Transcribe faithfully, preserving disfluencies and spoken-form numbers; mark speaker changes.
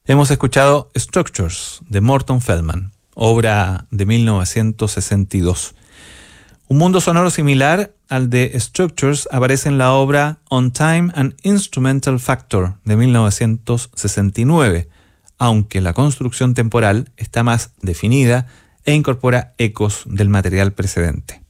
Speaker 1: Hemos escuchado Structures de Morton Feldman, obra de mil novecientos sesenta y dos. Un mundo sonoro similar al de Structures aparece en la obra On Time and Instrumental Factor de mil novecientos sesenta y nueve, aunque la construcción temporal está más definida e incorpora ecos del material precedente.